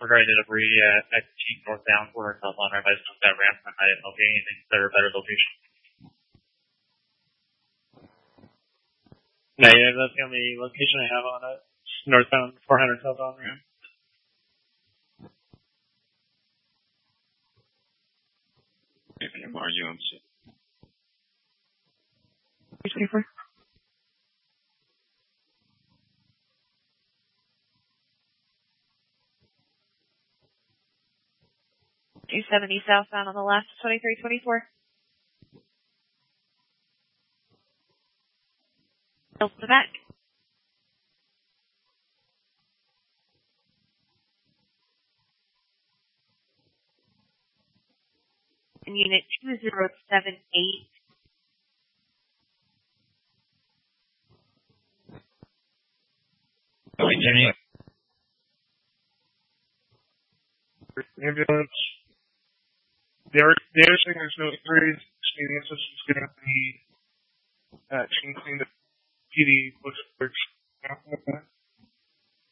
regarding the debris at Cheek northbound for telephone ramp. I just took that ramp and I didn't locate anything better location. No, yeah, that's the only location I have on it. Northbound 400 telephone ramp. UMC. Newspaper. 270 southbound on the left, 2324. Still to the back. In unit 2078. Ambulance. They were saying there's no injuries. Expedience is going to be changing the PD looks